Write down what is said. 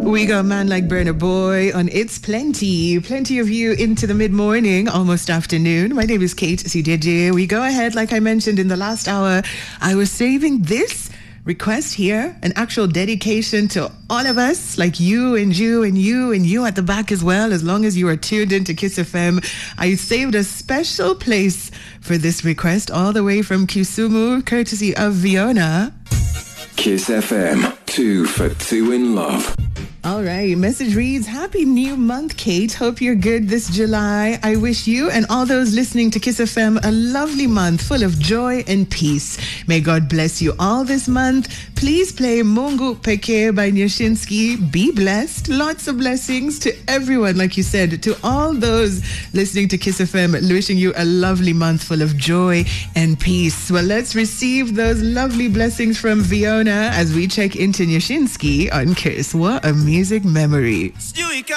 We got a man like Burna Boy on It's Plenty. Plenty of you into the mid-morning, almost afternoon. My name is Kate CJJ. We go ahead, like I mentioned in the last hour. I was saving this request here, an actual dedication to all of us, like you and you and you and you at the back as well, as long as you are tuned into Kiss FM. I saved a special place for this request all the way from Kisumu, courtesy of Fiona. Kiss FM, 2 for 2 in love. All right, message reads, Happy New Month, Kate. Hope you're good this July. I wish you and all those listening to Kiss FM a lovely month full of joy and peace. May God bless you all this month. Please play Mungu Peke by Nyashinsky. Be blessed. Lots of blessings to everyone, like you said, to all those listening to Kiss FM, wishing you a lovely month full of joy and peace. Well, let's receive those lovely blessings from Fiona as we check into Nyashinsky on Kiss. What a music memory.